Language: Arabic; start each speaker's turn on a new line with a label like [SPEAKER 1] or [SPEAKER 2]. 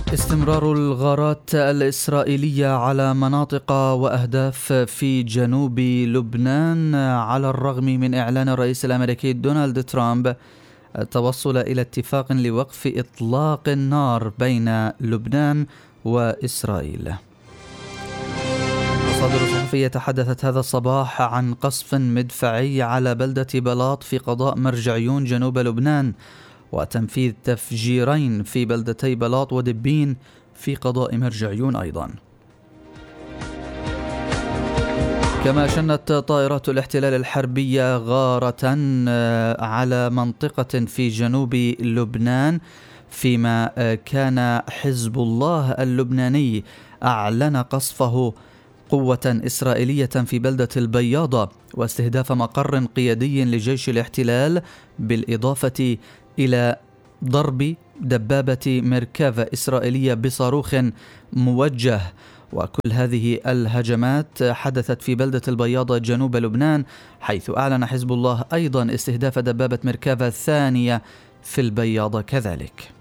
[SPEAKER 1] استمرار الغارات الإسرائيلية على مناطق وأهداف في جنوب لبنان على الرغم من إعلان الرئيس الأمريكي دونالد ترامب التوصل إلى اتفاق لوقف إطلاق النار بين لبنان وإسرائيل. مصادر صحفية تحدثت هذا الصباح عن قصف مدفعي على بلدة بلاط في قضاء مرجعيون جنوب لبنان، وتنفيذ تفجيرين في بلدتي بلاط ودبين في قضاء مرجعيون أيضا. كما شنت طائرات الاحتلال الحربية غارة على منطقة في جنوب لبنان، فيما كان حزب الله اللبناني أعلن قصفه قوة إسرائيلية في بلدة البياضة واستهداف مقر قيادي لجيش الاحتلال، بالإضافة إلى ضرب دبابة ميركافا إسرائيلية بصاروخ موجه. وكل هذه الهجمات حدثت في بلدة البياضة جنوب لبنان، حيث أعلن حزب الله أيضا استهداف دبابة ميركافا الثانية في البياضة كذلك.